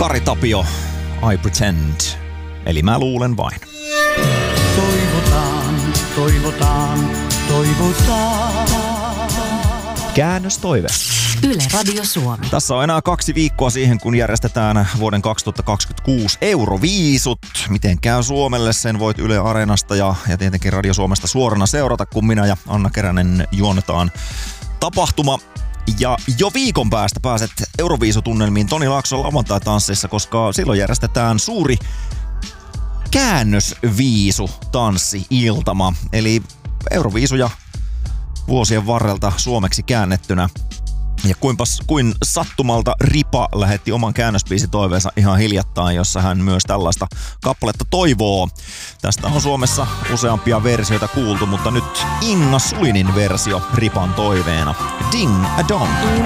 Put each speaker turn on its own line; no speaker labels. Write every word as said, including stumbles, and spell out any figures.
Kari Tapio, I Pretend. Eli mä luulen vain.
Toivotaan, toivotaan, toivotaan.
Käännöstoive.
Yle Radio Suomi.
Tässä on enää kaksi viikkoa siihen, kun järjestetään vuoden kaksituhattakaksikymmentäkuusi Euroviisut. Miten käy Suomelle, sen voit Yle Areenasta ja, ja tietenkin Radio Suomesta suorana seurata, kun minä ja Anna Keränen juonnetaan tapahtuma. Ja jo viikon päästä pääset Euroviisutunnelmiin Toni Laakson lauantai-tansseissa, koska silloin järjestetään suuri käännösviisu-tanssi-iltama. Eli Euroviisuja vuosien varrelta suomeksi käännettynä. Ja kuinpas, kuin sattumalta Ripa lähetti oman käännösbiisitoiveensa ihan hiljattain, jossa hän myös tällaista kappaletta toivoo. Tästä on Suomessa useampia versioita kuultu, mutta nyt Inna Sulinin versio Ripan toiveena. Ding a dong.